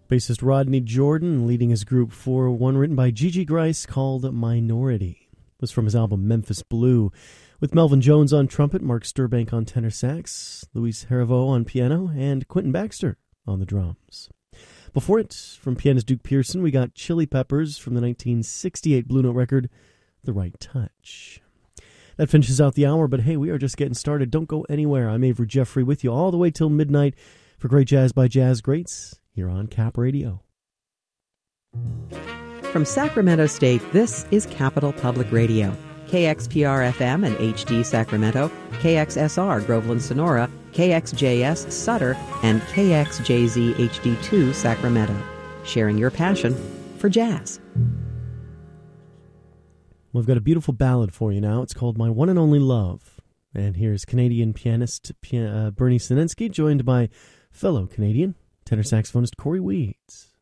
Bassist Rodney Jordan leading his group for one written by Gigi Grice called Minority. It was from his album Memphis Blue, with Melvin Jones on trumpet, Mark Sturbank on tenor sax, Luis Heriveau on piano, and Quentin Baxter on the drums. Before it, from pianist Duke Pearson, we got Chili Peppers from the 1968 Blue Note record, The Right Touch. That finishes out the hour, but hey, we are just getting started. Don't go anywhere. I'm Avery Jeffrey with you all the way till midnight for Great Jazz by Jazz Greats here on Cap Radio. From Sacramento State, this is Capital Public Radio. KXPR-FM and HD Sacramento, KXSR Groveland Sonora, KXJS Sutter, and KXJZ HD2 Sacramento. Sharing your passion for jazz. We've got a beautiful ballad for you now. It's called My One and Only Love. And here's Canadian pianist Bernie Sinensky, joined by fellow Canadian tenor saxophonist Corey Weeds.